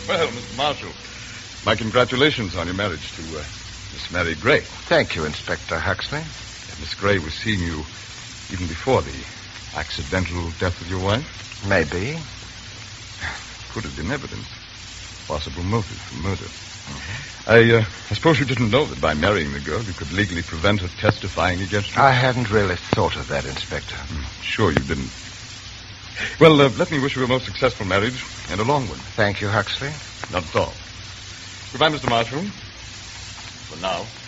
Well, Mr. Marshall, my congratulations on your marriage to Miss Mary Gray. Thank you, Inspector Huxley. Miss Gray was seeing you even before the accidental death of your wife? Maybe. Could have been evidence. Possible motive for murder. I suppose you didn't know that by marrying the girl, you could legally prevent her testifying against you? I hadn't really thought of that, Inspector. Sure you didn't. Well, let me wish you a most successful marriage and a long one. Thank you, Huxley. Not at all. Goodbye, Mr. Marshall. For now.